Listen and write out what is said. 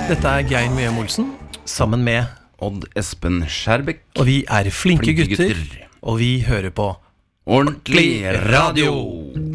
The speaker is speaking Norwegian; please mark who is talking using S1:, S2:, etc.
S1: Dette Geir Mjøm Olsen, sammen med
S2: Odd Espen Skjærbekk.
S1: Og vi flinke gutter, og vi hører på
S2: Ordentlig radio.